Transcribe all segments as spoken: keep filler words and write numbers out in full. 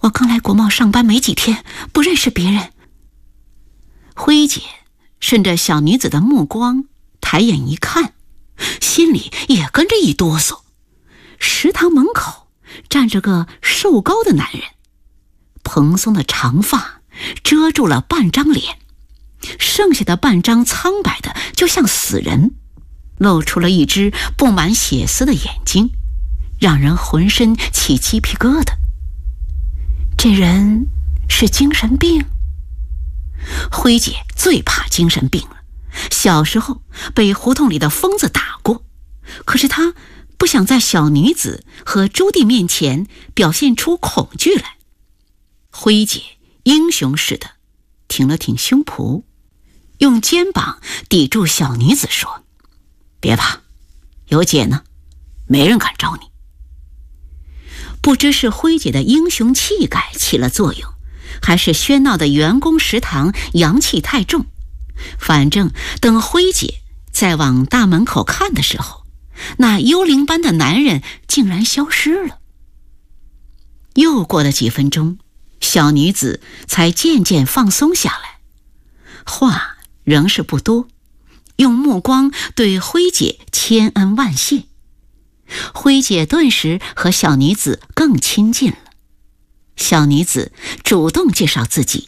我刚来国贸上班没几天，不认识别人。辉姐顺着小女子的目光抬眼一看，心里也跟着一哆嗦。食堂门口站着个瘦高的男人，蓬松的长发遮住了半张脸，剩下的半张苍白的就像死人，露出了一只布满血丝的眼睛，让人浑身起鸡皮疙瘩。这人是精神病？辉姐最怕精神病了，小时候被胡同里的疯子打过，可是她不想在小女子和朱棣面前表现出恐惧来。辉姐英雄似的挺了挺胸脯，用肩膀抵住小女子说：别怕，有姐呢，没人敢招你。不知是辉姐的英雄气概起了作用，还是喧闹的员工食堂阳气太重，反正等辉姐再往大门口看的时候，那幽灵般的男人竟然消失了。又过了几分钟，小女子才渐渐放松下来，话仍是不多，用目光对辉姐千恩万谢。辉姐顿时和小女子更亲近了。小女子主动介绍自己：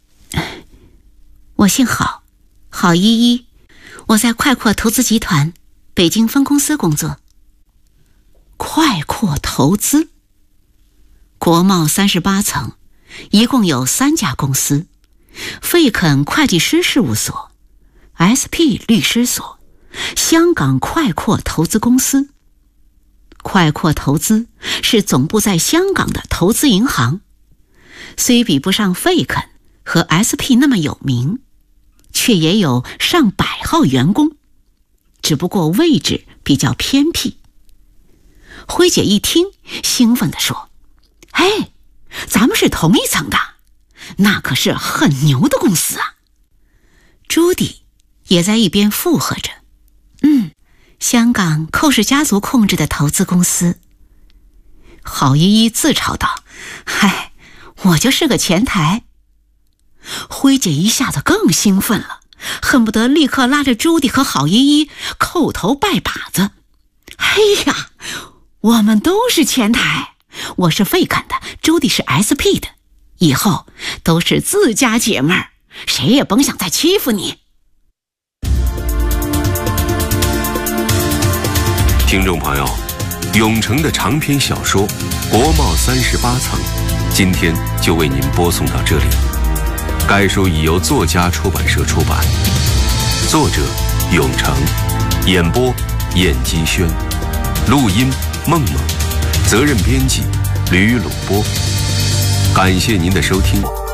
我姓郝，郝依依，我在快阔投资集团北京分公司工作。快阔投资？国贸三十八层一共有三家公司：费肯会计师事务所、S P 律师所、香港快阔投资公司。快阔投资是总部在香港的投资银行，虽比不上费肯和 S P 那么有名，却也有上百号员工，只不过位置比较偏僻。辉姐一听，兴奋地说：哎，咱们是同一层的，那可是很牛的公司啊。朱棣也在一边附和着：嗯，香港寇氏家族控制的投资公司。郝依依自嘲道：嗨，我就是个前台。辉姐一下子更兴奋了，恨不得立刻拉着朱棣和郝依依叩头拜把子。哎呀，我们都是前台，我是费肯的，朱棣是 S P 的，以后都是自家姐妹儿，谁也甭想再欺负你。 听众朋友，永成的长篇小说《国贸三十八层》，今天就为您播送到这里。该书已由作家出版社出版，作者永成，演播燕姬轩，录音梦梦，责任编辑吕鲁波。感谢您的收听。